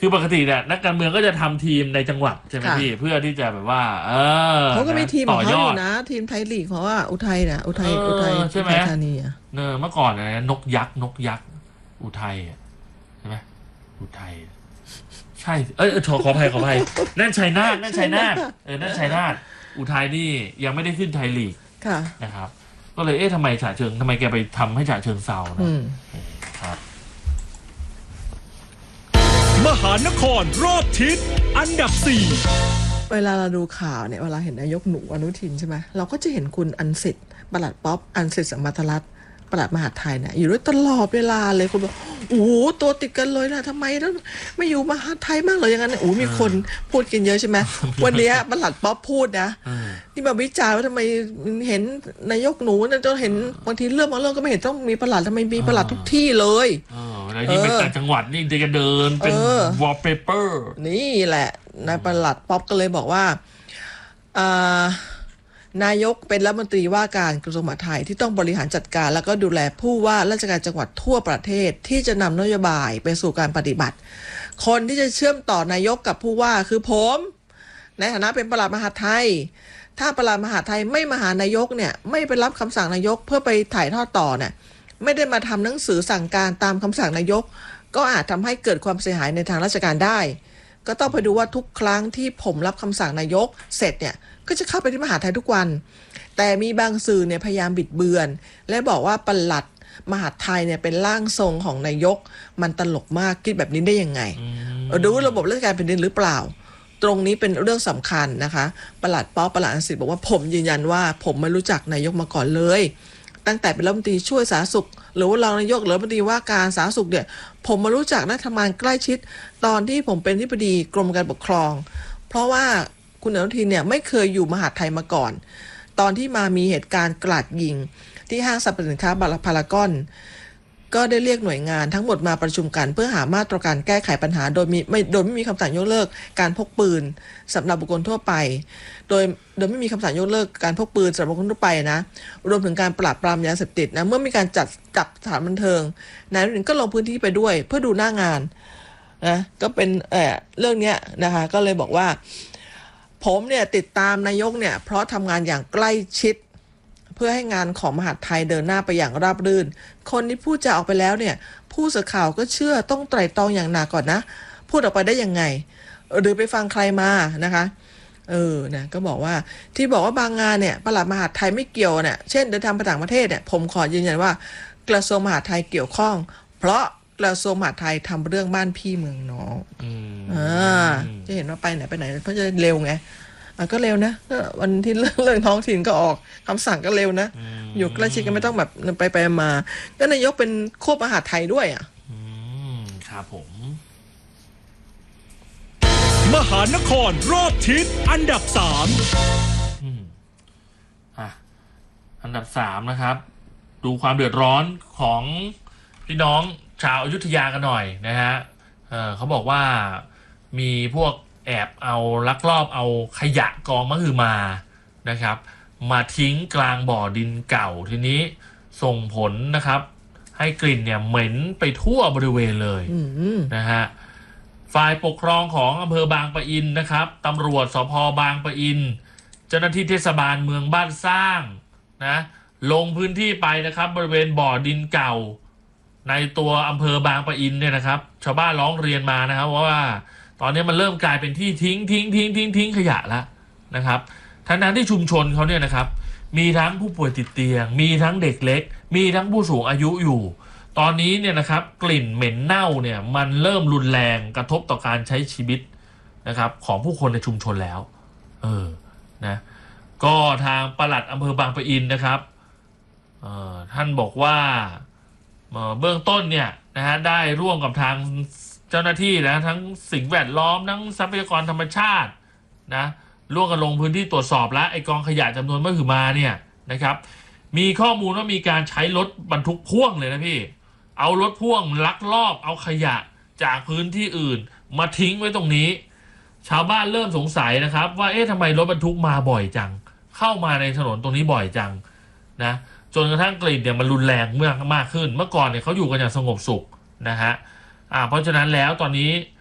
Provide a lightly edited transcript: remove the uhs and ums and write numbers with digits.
คือปกติเนี่ยนักการเมืองก็จะทำทีมในจังหวัดใช่ไหมพี่เพื่อที่จะแบบว่าเขาก็มีทีมของเขาอยู่นะทีมไทยลีกเพราะว่าอุทัยนะอุทัยใช่ไหมธานีเมื่อก่อนนะนกยักษ์อุทัยใช่ไหมอุทัยใช่ขออภัยนั่นชัยนาทนั่นชัยนาทอุทัยนี่ยังไม่ได้ขึ้นไทยลีกนะครับก็เลยทำไมแกไปทำให้ฉะเชิงเทรานะครับมหานครรอบทิศอันดับ4 เวลาเราดูข่าวเนี่ยเวลาเห็นนายกหนูอนุทินใช่ไหมเราก็จะเห็นคุณอันสิทธิ์ปลัดป๊อปอันสิทธิ์สัมมาทรัตน์ปลัดมหาดไทยเนี่ยอยู่ด้วยตลอดเวลาเลยคุณบอกโอ้โหตัวติดกันเลยนะทำไมแล้วไม่อยู่มหาดไทยมากเลยอย่างนั้นมีคนพูดกันเยอะใช่ไหมวันนี้ปลัดป๊อปพูดนะที่มาวิจารณ์ว่าทำไมเห็นนายกหนูเนี่ยจะเห็นบางทีเรื่องบางเรื่องก็ไม่เห็นต้องมีปลัดทำไมมีปลัดทุกที่เลยแล้วยิ่งเป็นต่างจังหวัดนี่จะเดินเป็นวอลเปเปอร์นี่แหละนายปลัดป๊อปก็เลยบอกว่านายกเป็นรัฐมนตรีว่าการกระทรวงมหาดไทยที่ต้องบริหารจัดการแล้วก็ดูแลผู้ว่าราชการจังหวัดทั่วประเทศที่จะนำนโยบายไปสู่การปฏิบัติคนที่จะเชื่อมต่อนายกกับผู้ว่าคือผมในฐานะเป็นปลัดมหาดไทยถ้าปลัดมหาดไทยไม่มาหานายกเนี่ยไม่ไปรับคำสั่งนายกเพื่อไปถ่ายทอดต่อเนี่ยไม่ได้มาทำหนังสือสั่งการตามคำสั่งนายกก็อาจทำให้เกิดความเสียหายในทางราชการได้ก็ต้องไปดูว่าทุกครั้งที่ผมรับคำสั่งนายกเสร็จเนี่ยก็จะเข้าไปที่มหาดไทยทุกวันแต่มีบางสื่อเนี่ยพยายามบิดเบือนและบอกว่าปลัดมหาดไทยเนี่ยเป็นร่างทรงของนายกมันตลกมากคิดแบบนี้ได้ยังไงดูระบบราชการแผ่นดินหรือเปล่าตรงนี้เป็นเรื่องสำคัญนะคะปลัดป๊อปปลัดอันสิทธิ์บอกว่าผมยืนยันว่าผมไม่รู้จักนายกมาก่อนเลยตั้งแต่เป็นรัฐมนตรีช่วยสาธารณสุขหรือว่ารองนายกหรือรัฐมนตรีว่าการสาธารณสุขเนี่ยผมมารู้จักนักทำงานใกล้ชิดตอนที่ผมเป็นอธิบดีกรมการปกครองเพราะว่าคุณอนุทินเนี่ยไม่เคยอยู่มหาดไทยมาก่อนตอนที่มามีเหตุการณ์กราดยิงที่ห้างสรรพสินค้าพารากอนก็ได้เรียกหน่วยงานทั้งหมดมาประชุมกันเพื่อหามาตรการแก้ไขปัญหาโดยไม่มีคำสั่งยกเลิกการพกปืนสำหรับบุคคลทั่วไปโดยไม่มีคำสั่งยกเลิกการพกปืนสำหรับบุคคลทั่วไปนะรวมถึงการปราบปรามยาเสพติดนะเมื่อมีการจับสถานบันเทิงนายอนุทินก็ลงพื้นที่ไปด้วยเพื่อดูหน้างานนะก็เป็นเรื่องนี้นะคะก็เลยบอกว่าผมเนี่ยติดตามนายกเนี่ยเพราะทำงานอย่างใกล้ชิดเพื่อให้งานของมหาดไทยเดินหน้าไปอย่างราบรื่นคนที่พูดจะออกไปแล้วเนี่ยผู้สื่อข่าวก็เชื่อต้องไตร่ตรองอย่างหนักก่อนนะพูดออกไปได้ยังไงหรือไปฟังใครมานะคะนะก็บอกว่าที่บอกว่าบางงานเนี่ยปลัดมหาดไทยไม่เกี่ยวเนี่ยเช่นเดินทางไปต่างประเทศเนี่ยผมขอยืนยันว่ากระทรวงมหาดไทยเกี่ยวข้องเพราะกระทรวงมหาดไทยทำเรื่องบ้านพี่เมืองน้องจะเห็นว่าไปไหนเพราะจะเร็วไงก็เร็วนะวันที่เรื่องท้องถิ่นก็ออกคำสั่งก็เร็วนะอยู่ใกล้ชิดกันไม่ต้องแบบไปมาก็นายกเป็นควบมหาดไทยด้วยครับผมมหานครรอบทิศอันดับอันดับ3นะครับดูความเดือดร้อนของพี่น้องชาวอยุธยากันหน่อยนะฮะเขาบอกว่ามีพวกแอบเอาลักลอบเอาขยะกองมะฮือมานะครับมาทิ้งกลางบ่อดินเก่าทีนี้ส่งผลนะครับให้กลิ่นเนี่ยเหม็นไปทั่วบริเวณเลยนะฮะฝ่ายปกครองของอำเภอบางปะอินนะครับตำรวจสภ.บางปะอินเจ้าหน้าที่เทศบาลเมืองบ้านสร้างนะลงพื้นที่ไปนะครับบริเวณบ่อดินเก่าในตัวอำเภอบางปะอินเนี่ยนะครับชาวบ้านร้องเรียนมานะครับว่าตอนนี้มันเริ่มกลายเป็นที่ทิ้งขยะแล้วนะครับทั้งที่ชุมชนเขาเนี่ยนะครับมีทั้งผู้ป่วยติดเตียงมีทั้งเด็กเล็กมีทั้งผู้สูงอายุอยู่ตอนนี้เนี่ยนะครับกลิ่นเหม็นเน่าเนี่ยมันเริ่มรุนแรงกระทบต่อการใช้ชีวิตนะครับของผู้คนในชุมชนแล้วนะก็ทางปลัดอำเภอบางปะอินนะครับท่านบอกว่าเบื้องต้นเนี่ยนะฮะได้ร่วมกับทางเจ้าหน้าที่นะทั้งสิ่งแวดล้อมทั้งทรัพยากรธรรมชาตินะร่วมกันลงพื้นที่ตรวจสอบแล้วไอ้กองขยะจำนวนมหึมาเนี่ยนะครับมีข้อมูลว่ามีการใช้รถบรรทุกพ่วงเลยนะพี่เอารถพ่วงลักลอบเอาขยะจากพื้นที่อื่นมาทิ้งไว้ตรงนี้ชาวบ้านเริ่มสงสัยนะครับว่าทำไมรถบรรทุกมาบ่อยจังเข้ามาในถนนตรงนี้บ่อยจังนะจนกระทั่งกลิ่นเนี่ยมันรุนแรงมากขึ้นเมื่อก่อนเนี่ยเขาอยู่กันอย่างสงบสุขนะฮะเพราะฉะนั้นแล้วตอนนี้